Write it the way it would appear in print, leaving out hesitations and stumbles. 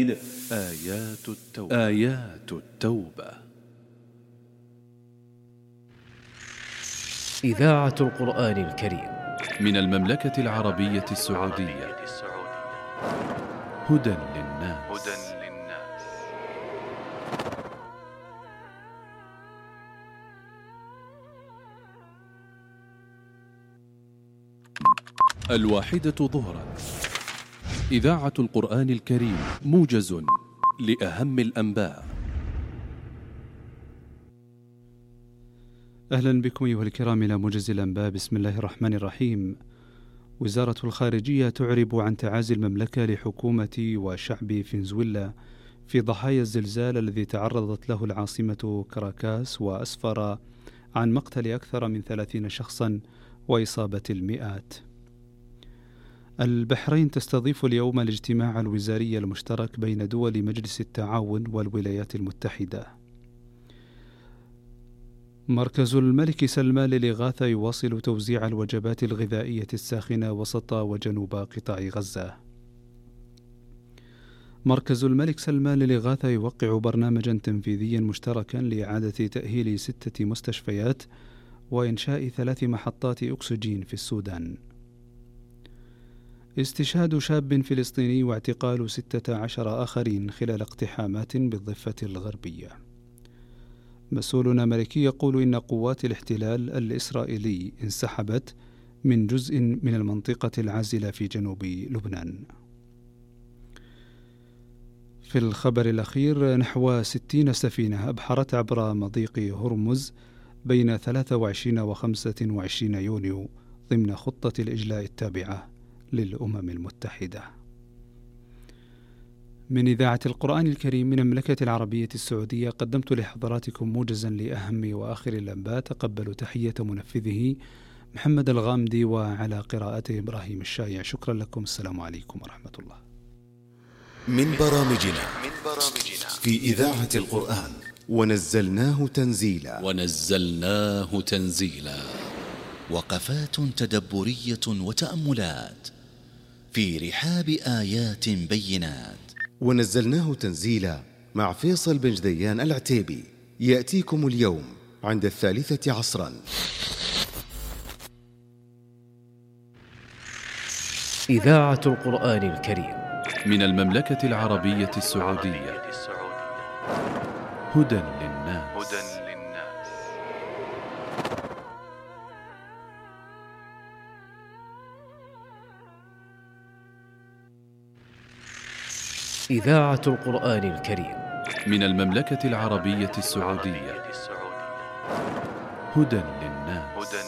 الليل آيات التوبة. إذاعة القرآن الكريم من المملكة العربية السعودية. هدى للناس. الواحدة ظهرا. إذاعة القرآن الكريم، موجز لأهم الأنباء. أهلا بكم أيها الكرام إلى موجز الأنباء. بسم الله الرحمن الرحيم. وزارة الخارجية تعرب عن تعازي المملكة لحكومة وشعب فنزويلا في ضحايا الزلزال الذي تعرضت له العاصمة كاراكاس، وأسفر عن مقتل أكثر من 30 شخصا وإصابة المئات. البحرين تستضيف اليوم الاجتماع الوزاري المشترك بين دول مجلس التعاون والولايات المتحدة. مركز الملك سلمان للإغاثة يواصل توزيع الوجبات الغذائية الساخنة وسط وجنوب قطاع غزة. مركز الملك سلمان للإغاثة يوقع برنامجا تنفيذيا مشتركا لإعادة تأهيل 6 مستشفيات وإنشاء 3 محطات أكسجين في السودان. استشهاد شاب فلسطيني واعتقال 16 آخرين خلال اقتحامات بالضفة الغربية. مسؤول أمريكي يقول إن قوات الاحتلال الإسرائيلي انسحبت من جزء من المنطقة العازلة في جنوب لبنان. في الخبر الأخير، نحو 60 سفينة أبحرت عبر مضيق هرمز بين 23 و 25 يونيو ضمن خطة الإجلاء التابعة للأمم المتحدة. من إذاعة القرآن الكريم من المملكة العربية السعودية، قدمت لحضراتكم موجزا لأهم وآخر الأنباء. تقبلوا تحية منفذه محمد الغامدي، وعلى قراءته إبراهيم الشايع. شكرا لكم، السلام عليكم ورحمة الله. من برامجنا في إذاعة القرآن، ونزلناه تنزيلا. وقفات تدبرية وتأملات في رحاب آيات بينات. ونزلناه تنزيلا مع فيصل بن جديان العتيبي، يأتيكم اليوم عند 3 عصرا. إذاعة القرآن الكريم من المملكة العربية السعودية. هدى للناس. إذاعة القرآن الكريم من المملكة العربية السعودية. هدى للناس.